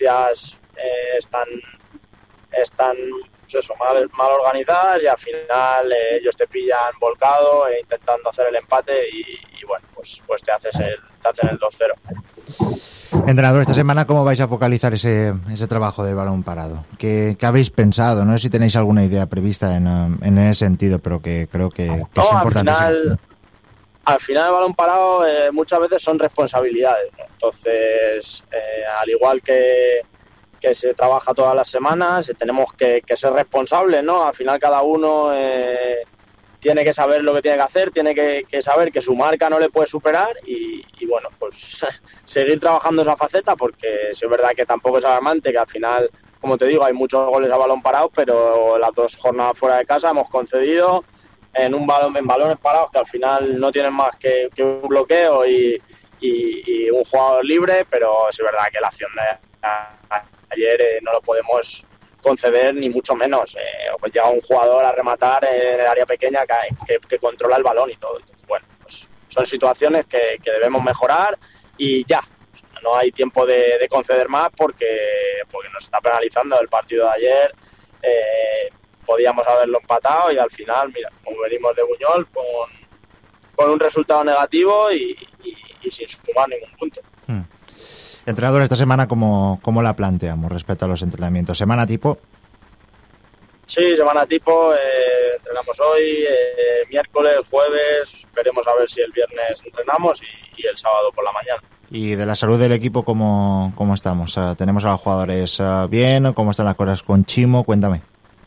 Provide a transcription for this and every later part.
están pues eso, mal organizadas, y al final ellos te pillan volcado intentando hacer el empate y bueno, pues te hacen el 2-0. Entrenador, esta semana, ¿cómo vais a focalizar ese trabajo del balón parado? ¿Qué habéis pensado? No sé si tenéis alguna idea prevista en ese sentido, pero que creo que es importante. Al final el balón parado muchas veces son responsabilidades, ¿no? Entonces, al igual que se trabaja todas las semanas, tenemos que ser responsables, ¿no? Al final cada uno tiene que saber lo que tiene que hacer, tiene que saber que su marca no le puede superar y bueno, pues seguir trabajando esa faceta, porque es verdad que tampoco es alarmante, que al final, como te digo, hay muchos goles a balón parado, pero las 2 jornadas fuera de casa hemos concedido en balones parados que al final no tienen más que un bloqueo y un jugador libre, pero es verdad que la acción de ayer no lo podemos conceder ni mucho menos. Pues llega un jugador a rematar en el área pequeña que controla el balón y todo. Entonces, bueno, pues son situaciones que debemos mejorar y ya. No hay tiempo de conceder más porque nos está penalizando el partido de ayer. Podíamos haberlo empatado y al final, mira, como venimos de Buñol con un resultado negativo y sin sumar ningún punto. Entrenador, esta semana, ¿cómo la planteamos respecto a los entrenamientos? ¿Semana tipo? Sí, semana tipo. Entrenamos hoy, miércoles, jueves. Veremos a ver si el viernes entrenamos y el sábado por la mañana. ¿Y de la salud del equipo cómo estamos? ¿Tenemos a los jugadores bien? ¿Cómo están las cosas con Chimo? Cuéntame.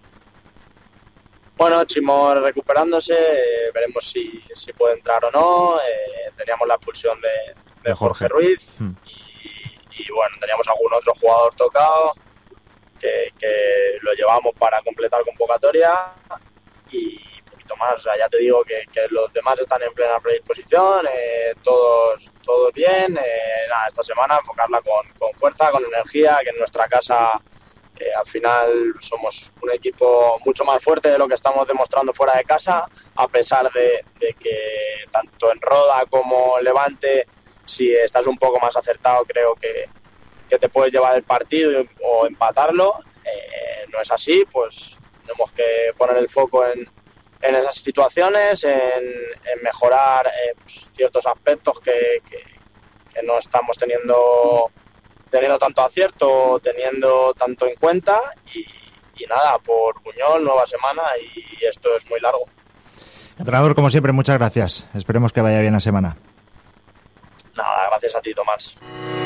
Bueno, Chimo recuperándose, veremos si puede entrar o no. Teníamos la expulsión de Jorge Ruiz y bueno, teníamos algún otro jugador tocado que lo llevamos para completar convocatoria y poquito más. O sea, ya te digo que los demás están en plena predisposición, todos bien. Nada, esta semana enfocarla con fuerza, con energía, que en nuestra casa al final somos un equipo mucho más fuerte de lo que estamos demostrando fuera de casa, a pesar de que tanto en Roda como Levante, si estás un poco más acertado, creo que te puedes llevar el partido o empatarlo. No es así, pues tenemos que poner el foco en esas situaciones, en mejorar pues, ciertos aspectos que no estamos teniendo tanto acierto, teniendo tanto en cuenta y nada, por Buñol, nueva semana y esto es muy largo. Entrenador, como siempre, muchas gracias. Esperemos que vaya bien la semana. Nada, gracias a ti, Tomás.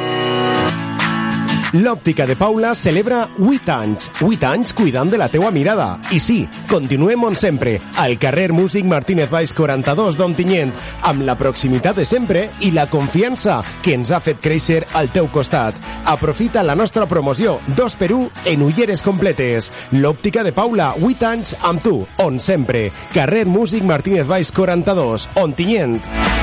L'Òptica de Paula celebra 8 anys. 8 anys cuidant de la teua mirada. I sí, continuem on sempre, al carrer Músic Martínez Valls 42 d'Ontinyent, amb la proximitat de sempre i la confiança que ens ha fet créixer al teu costat. Aprofita la nostra promoció 2x1 en ulleres completes. L'Òptica de Paula, 8 anys amb tu, on sempre. Carrer Músic Martínez Valls 42, Ontinyent.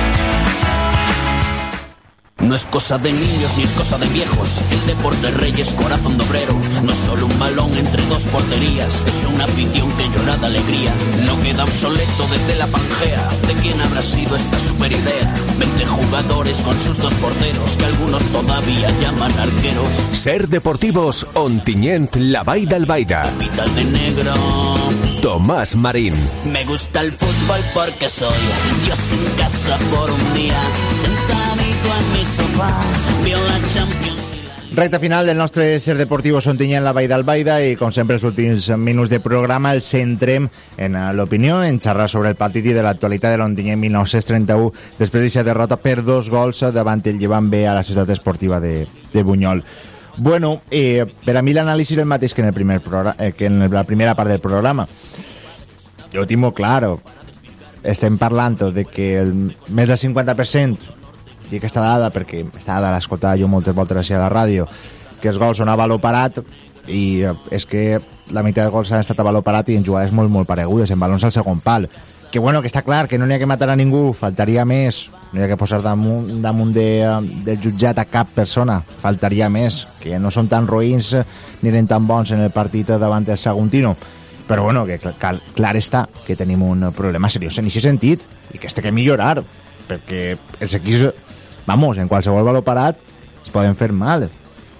No es cosa de niños ni es cosa de viejos. El deporte rey es corazón de obrero. No es solo un balón entre 2 porterías. Es una afición que llora de alegría. No queda obsoleto desde la Pangea. ¿De quién habrá sido esta super idea? 20 jugadores con sus 2 porteros, que algunos todavía llaman arqueros. Ser Deportivos Ontinyent, la Vall d'Albaida. Capital de negro. Tomás Marín. Me gusta el fútbol porque soy Dios en casa por un día. Sentadito en mi sofà, veo la Champions. Recta final del nostre Ser Deportivos Ontinyent, la Vall d'Albaida, i com sempre els últims minuts de programa el centrem en l'opinió, en xerrar sobre el partit i de l'actualitat de l'Ontinyent 1931 després d'aquesta derrota per 2 gols davant el Llevant B a la Ciutat Esportiva de Buñol. Bueno, per a mi l'anàlisi és el mateix que en la primera part del programa. Jo ho tinc molt clar. Estem parlant de que més del 50%, dic aquesta dada perquè aquesta dada l'he escoltat jo moltes voltes a la ràdio, que els gols són a valor parat, i és que la meitat dels gols han estat a valor parat i en jugades molt, molt paregudes, en balons al segon pal. Que bueno, que està clar que no n'hi ha que matar a ningú, faltaria més, no hi ha que posar damunt del jutjat a cap persona, faltaria més, que no són tan roïns ni eren tan bons en el partit davant del Saguntino, però bueno, que clar està que tenim un problema seriós en aquest sentit i que té que millorar, perquè els equips, vamos, en qualsevol valor parat es poden fer mal,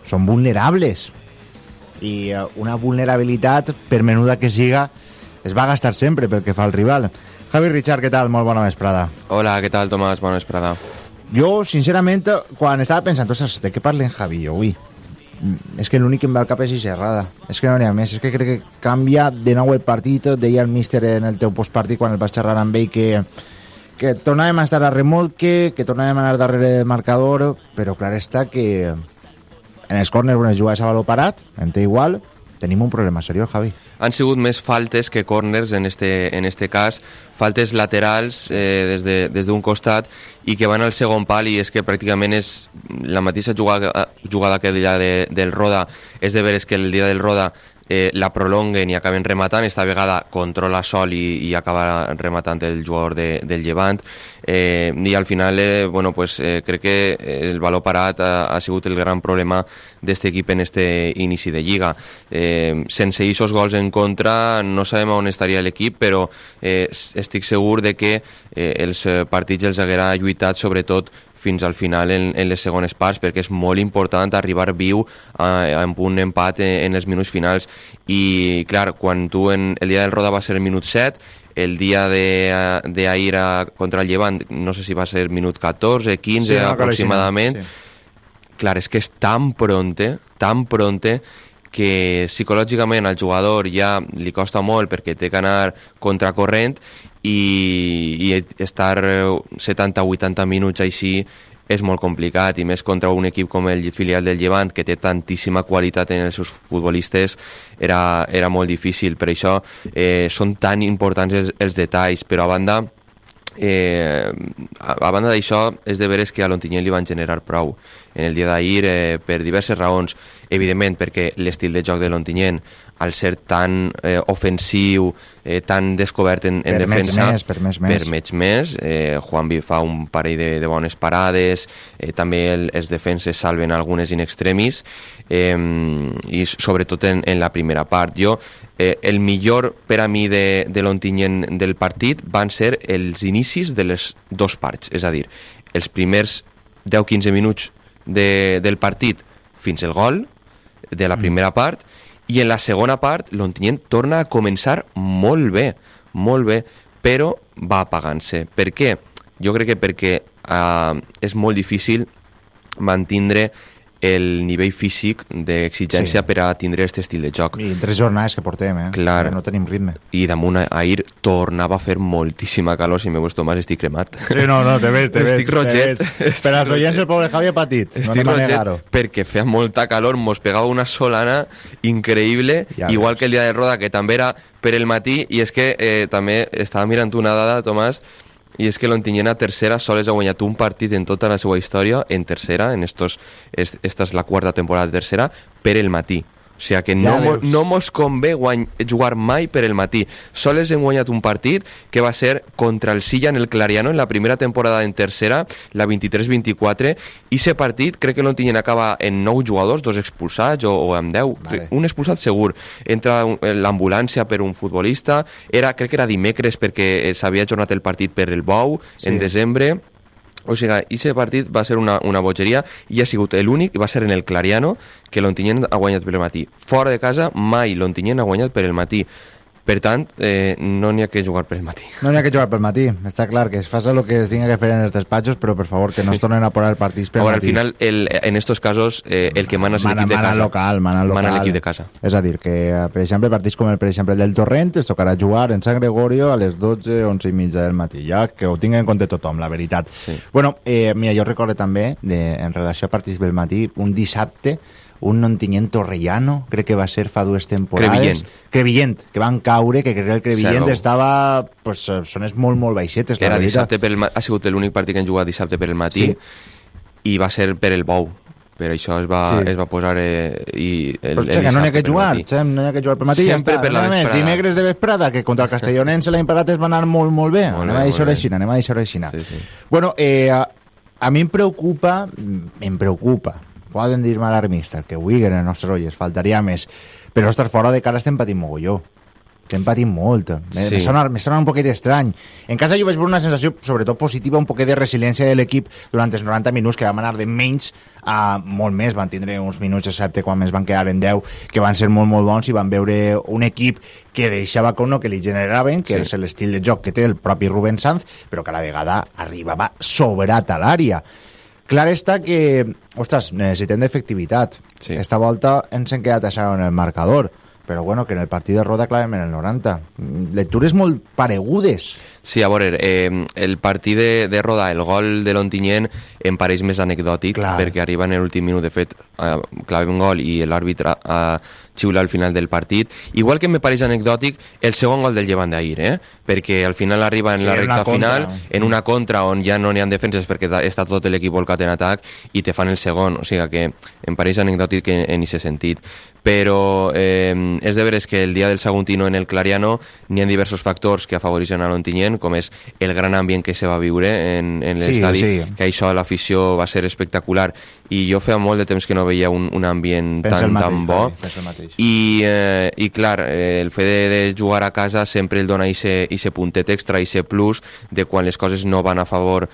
són vulnerables. I una vulnerabilitat, per menuda que siga, es va gastar sempre pel que fa al rival. Javi Richard, què tal? Molt bona vesprada. Hola, què tal, Tomàs? Bona vesprada. Jo, sincerament, quan estava pensant, ostres, de què parlen Javi avui? És que l'únic que em va al cap és Ixerrada. És que no n'hi ha més. És que crec que canvia de nou el partit. Deia el míster en el teu postpartit quan el vas xerrar amb ell que tornàvem a estar a remolque, que tornàvem a anar darrere del marcador, però clar està que en els córners on es jugava a baló parat, en té igual, tenim un problema seriós, Javi. Han sigut més faltes que corners en este cas, faltes laterals des d'un costat i que van al segon pal, i és que pràcticament és la mateixa jugada que el dia del Roda. És de veres que el dia del Roda la prolonguen i acaben rematant. Esta vegada controla sol i acaba rematant el jugador del Llevant, i al final crec que el baló parat ha sigut el gran problema d'este equip en este inici de Lliga. Sense aquests gols en contra no sabem on estaria l'equip, però estic segur de que els partits els haguera lluitat sobretot fins al final en les segones parts, perquè és molt important arribar viu amb un empat en els minuts finals. I clar, quan el dia del Roda va ser el minut 7, el dia d'ahir contra el Llevant no sé si va ser minut 14, 15 sí, aproximadament. Sí. Clar, és que és tan pronte que psicològicament al jugador ja li costa molt, perquè té que anar contracorrent, i estar 70-80 minuts així és molt complicat, i més contra un equip com el filial del Llevant, que té tantíssima qualitat en els seus futbolistes, era molt difícil. Per això són tan importants els detalls, però a banda d'això, és de veres que a l'Ontinyent li van generar prou en el dia d'ahir per diverses raons. Evidentment perquè l'estil de joc de l'Ontinyent, al ser tan ofensiu, tan descobert en defensa, permet més. Juanvi fa un parell de bones parades, també els defenses salven algunes in extremis, i sobretot en la primera part. El millor per a mi de l'Ontinyent del partit van ser els inicis de les dues parts, és a dir, els primers 10-15 minuts del partit fins al gol de la primera part, i en la segona part l'Ontinyent torna a començar molt bé, però va apagant-se. Per què? Jo crec que perquè és molt difícil mantindre el nivell físic d'exigència per a tindre aquest estil de joc. I 3 jornades que portem, Clar. No tenim ritme. I damunt ahir tornava a fer moltíssima calor. Si me veus, Tomàs, estic cremat. Sí, no, te veig. Estic roget. Per als oients el pobre Javi ha patit. Estic roget perquè feia molta calor, mos pegava una solana increïble, ja igual que el dia de Roda, que també era per el matí, i és que també estava mirant una dada, Tomàs, i és que l'Ontinyent a tercera sols ha guanyat un partit en tota la seva història en tercera, esta és la quarta temporada de tercera, per el matí. O sigui que no mos convé jugar mai per el matí. Sols hem guanyat un partit que va ser contra el Silla en el Clariano en la primera temporada en tercera, la 23-24, i aquest partit crec que l'Ontinyent acaba en 9 jugadors, 2 expulsats o amb 10, vale. Un expulsat segur. Entra l'ambulància per un futbolista, crec que era dimecres perquè s'havia ajornat el partit per el Bou, sí. En desembre. O sigui, aquest partit va ser una bogeria, i ha sigut l'únic, va ser en el Clariano, que l'Ontinyent ha guanyat per el matí. Fora de casa, mai l'Ontinyent ha guanyat per el matí. Per tant, no n'hi ha que jugar per el matí. No n'hi ha que jugar per el matí. Està clar que es faci el que es tinga que fer en els despatxos, però per favor que no es tornen a posar partits per el matí. Al final, en estos casos, el que mana és l'equip de casa. Mana l'equip de casa. És a dir, que per exemple, partits com per exemple el del Torrent es tocarà jugar en Sant Gregorio a les 12, 11 i mitja del matí. Ja que ho tingui en compte tothom, la veritat. Sí. Bueno, mira, jo recordo també, en relació a partits del matí, un dissabte, un Ontinyent Torrellano, crec que va ser fa 2 temporades. Crevillent, que van caure, que crec que el Crevillent estava, pues, zones molt baixetes. Era dissabte ha sigut l'únic partit que han jugat dissabte per el matí, sí. I va ser per el Bou. Per això es va posar però que no n'hi ha que jugar, no n'hi ha que jugar per matí. Sempre per la vesprada. Dimecres de vesprada, que contra el Castellonense l'any passat es va anar molt bé. Anem a deixar aixina. Sí. Bueno, a mi em preocupa, poden dir-me alarmista, el que vulguin els nostres oients, faltaria més, però ostres, fora de cara estem patint mogolló. estem patint molt. Me sona un poquet estrany. En casa jo vaig veure una sensació, sobretot positiva, un poquet de resiliència de l'equip durant els 90 minuts, que vam anar de menys a molt més. Van tindre uns minuts, excepte quan més van quedar en 10, que van ser molt, molt bons, i van veure un equip que deixava com no que li generaven, que és l'estil de joc que té el propi Rubén Sanz, però que a la vegada arribava sobrat a l'àrea. Clar està que, ostres, necessitem d'efectivitat. Sí. Esta volta ens hem quedat a 0 en el marcador, però bueno, que en el partit de Roda clarament en el 90. Lectures molt paregudes. Sí, a veure, el partit de Roda, el gol de l'Ontinyent em pareix més anecdòtic, perquè arriba en l'últim minut, de fet, clava un gol i l'àrbitre xiula al final del partit. Igual que me pareix anecdòtic el segon gol del Llevant d'ahir, perquè al final arriba en la recta final, en una contra on ja no n'hi ha defenses perquè està tot l'equip volcat en atac i te fan el segon, o sigui que em pareix anecdòtic en aquest sentit. Però és de veres que el dia del Saguntino en el Clariano n'hi ha diversos factors que afavoreixen a l'Ontinyent, com és el gran ambient que se va viure en l'estadi, que això a l'afició va ser espectacular, i jo feia molt de temps que no veia un ambient tan bo. I clar, el fet de jugar a casa sempre el dona ese puntet extra, ese plus de quan les coses no van a favor,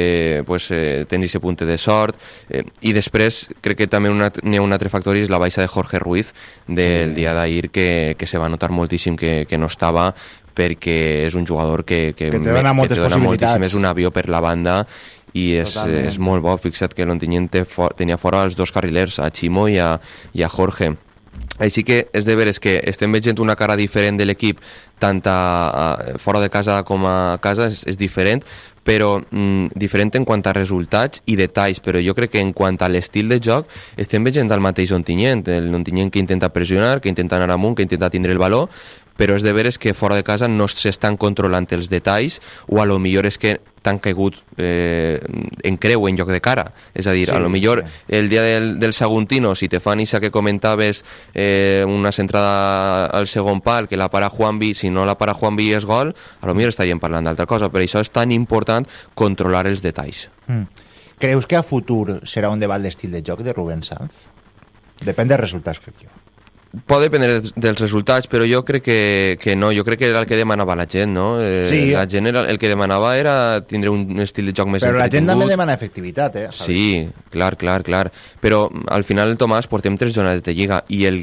tenir ese puntet de sort. I després crec que també n'hi ha un altre factor, és la baixa de Jorge Ruiz del dia d'ahir, que se va notar moltíssim que no estava, perquè és un jugador que te dona moltes possibilitats, és un avió per la banda, i és molt bo. Fixa't que l'Ontinyent tenia fora els dos carrilers, a Chimo i a Jorge. Així que és de veres que estem veient una cara diferent de l'equip, tant fora de casa com a casa, és diferent, però diferent en quant a resultats i detalls, però jo crec que en quant a l'estil de joc estem veient el mateix Ontinyent, l'Ontinyent que intenta pressionar, que intenta anar amunt, que intenta tindre el valor, però és de veres que fora de casa no s'estan controlant els detalls, o a lo millor és que t'han caigut en creu en lloc de cara. És a dir, a lo millor el dia del Saguntino, si te fan això que comentaves, una centrada al segon pal, que la para Juanvi, si no la para Juanvi és gol, a lo millor estaríem parlant d'altra cosa. Per això és tan important controlar els detalls. Creus que a futur serà un debat d'estil de joc de Rubén Sanz? Depèn dels resultats, crec jo. Pot dependre dels resultats, però jo crec que no, jo crec que era el que demanava la gent, no? La gent el que demanava era tindre un estil de joc més entretingut. Però la gent també demana efectivitat, Sí, clar. Però al final, Tomàs, portem 3 jornades de Lliga, i el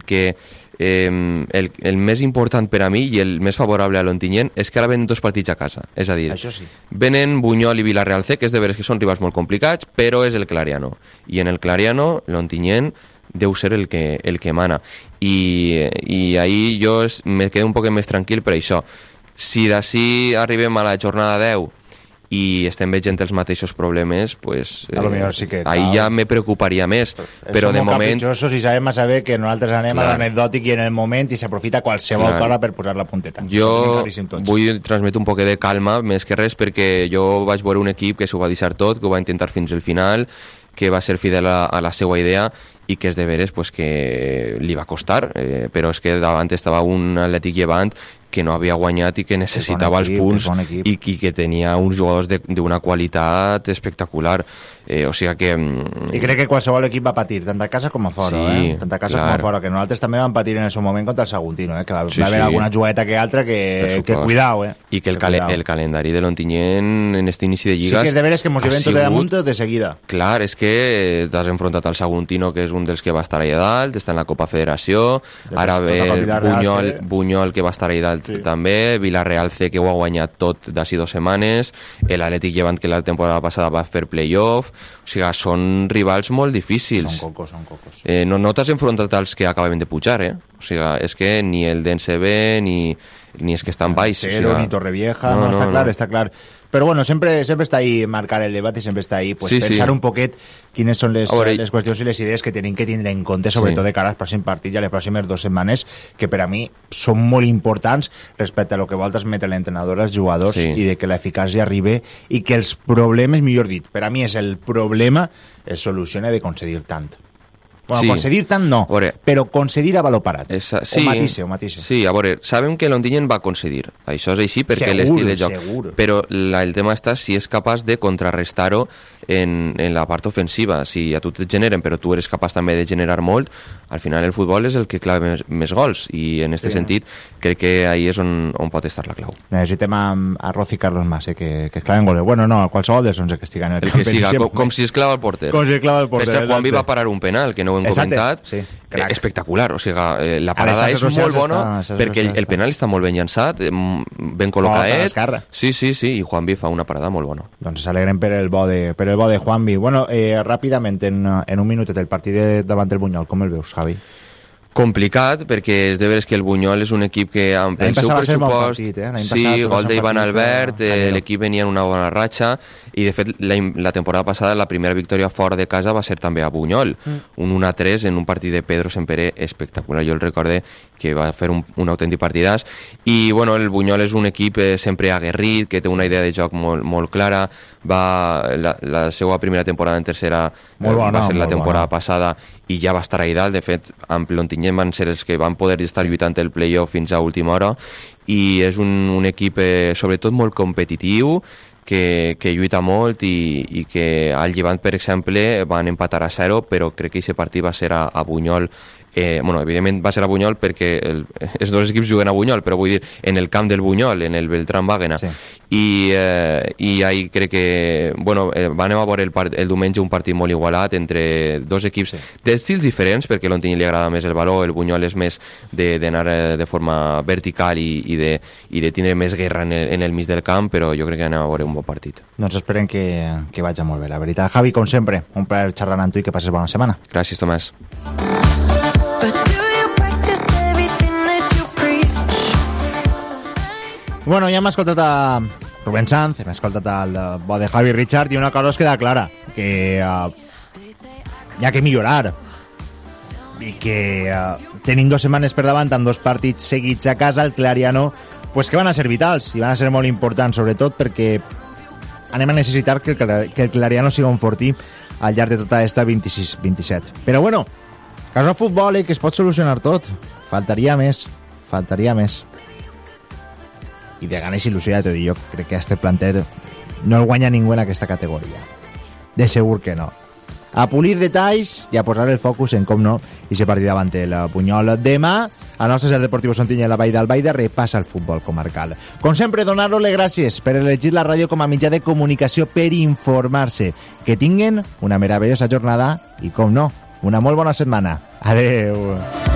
més important per a mi i el més favorable a l'Ontinyent és que ara venen 2 partits a casa. És a dir, venen Buñol i Vila-real C, que és de veres que són rivals molt complicats, però és el Clariano. I en el Clariano, l'Ontinyent deu ser el que mana, i ahir jo me quedo un poc més tranquil per això. Si d'ací arribem a la jornada 10 i estem veient els mateixos problemes, pues, a lo millor sí que ahir ja me preocuparia més, però de moment... Capritxosos, i sabem massa bé que nosaltres anem a l'anecdòtic i en el moment, i s'aprofita qualsevol cosa per posar la punteta. Jo vull transmetre un poc de calma, més que res, perquè jo vaig veure un equip que s'ho va deixar tot, que ho va intentar fins al final, que va ser fidel a la seva idea, i que és de veres pues, que li va costar, però és que davant estava un Atlètic Llevant que no havia guanyat i que necessitava els punts, i que tenia uns jugadors d'una qualitat espectacular. O sigui que... I crec que qualsevol equip va patir, tant a casa com a fora, tant a casa com a fora, que nosaltres també vam patir en el seu moment contra el Saguntino, que va haver alguna jugadeta que altra que cuidao. I que el calendari de l'Ontinyent en este inici de lligues... Sí que és de veres que mos lleven tot de damunt de seguida. Clar, és que t'has enfrontat al Saguntino, que és un dels que va estar allà dalt, està en la Copa Federació, ara ve el Buñol, que va estar allà dalt també, Vila-real C, que ho ha guanyat tot d'ací 2 setmanes, l'Atlètic Llevant, que la temporada passada va fer playoff. O sigui, són rivals molt difícils. Són cocos. No t'has enfrontat als que acaben de pujar, O sigui, és que ni el d'NCB ni és que estan baix. Ni Torrevieja, està clar. Però bueno, sempre està ahí marcar el debat, i sempre està ahí pensar un poquet quines són les qüestions i les idees que tenim que tindre en compte, sobretot de cara al pròxim partit i a les pròximes 2 setmanes, que per a mi són molt importants respecte a lo que vol transmetre l'entrenador als jugadors, i de que l'eficàcia arribi, i que els problemes, millor dit, per a mi és el problema, es soluciona de concedir tant. Bueno, Sí. concedir tant no, Veure. però concedir a valor parat. Sí, Ho matisse. Sí, a veure, sabem que l'Ontinyent va concedir. Això és així perquè Segur, l'estil de joc. segur. Però el tema està si és capaç de contrarrestar-ho en la part ofensiva. Si a tu et generen, però tu eres capaç també de generar molt, al final el futbol és el que clava més gols. I en aquest sentit crec que ahí és on pot estar la clau. Necessitem a Rozi Carlos Mas, que claven goles. Bueno, no, qualsevol dels 11 que estiguen en el El camp. que siga, com si es clava el porter. Com si es clava el porter. Per cert, Juanvi exacte. va parar un penal, que no ho hem Exacte, comentat. sí, crac. Espectacular, o sigui, la A les parada xarxes és molt socials bona està- perquè el penal està molt ben llançat, ben col·locat. a l'esquerra. Sí, i Juanvi fa una parada molt bona. Doncs s'alegrem per el bo de Juanvi. Bueno, ràpidament, en un minutet, el partit davant del Bunyol, com el veus, Javi? Complicat, perquè és de veres que el Bunyol és un equip que amb el seu passat va ser bon pressupost... partit, L'any Sí, passat va gol ser un d'Ivan partit, Albert, cañero. l'equip venia en una bona ratxa, i de fet la temporada passada la primera victòria fora de casa va ser també a Bunyol, un 1-3 en un partit de Pedro Semperé espectacular. Jo el recorde que va fer un autèntic partidàs, i bueno, el Bunyol és un equip sempre aguerrit, que té una idea de joc molt clara. La seva primera temporada en tercera va ser la temporada passada i ja va estar a dalt. De fet, amb l'Ontinyent van ser els que van poder estar lluitant el playoff fins a última hora, i és un equip sobretot molt competitiu, que lluita molt, i que al Llevant, per exemple, van empatar a 0, però crec que aquest partit va ser a Bunyol. Bueno, evidentment va ser a Bunyol perquè els dos equips juguen a Bunyol, però vull dir, en el camp del Bunyol, en el Beltrán Bàguena. Sí. I ahí crec que anem a veure el diumenge un partit molt igualat entre dos equips d'estils diferents, perquè l'Ontinyent li agrada més el valor, el Bunyol és més d'anar de forma vertical i de tindre més guerra en el mig del camp, però jo crec que anem a veure un bon partit. Doncs esperem que vagi molt bé, la veritat. Javi, com sempre, un plaer xerrar amb tu i que passes bona setmana. Gràcies, Tomàs. Bueno, ja hem escoltat a Rubén Sanz, hem escoltat el bo de Javi Richard, i una cosa es queda clara, que hi ha que millorar, i que tenim 2 setmanes per davant amb 2 partits seguits a casa, el Clariano, pues que van a ser vitals, i van a ser molt importants, sobretot perquè anem a necessitar que el Clariano siga un fortí al llarg de tota aquesta 26-27. Però bueno, cas del futbol, que es pot solucionar tot. Faltaria més. I de ganes i il·lusió, ja t'ho dic, jo crec que este planter no el guanya ningú en aquesta categoria. De segur que no. A polir detalls i a posar el focus en, com no, i se partit davant el Bunyol. Demà, a nostre ser Deportivo Sontinyent, la Vall d'Albaida, repassa el futbol comarcal. Com sempre, donar-los les gràcies per elegir la ràdio com a mitjà de comunicació per informar-se. Que tinguen una meravellosa jornada i, com no, una molt bona setmana. Adeu.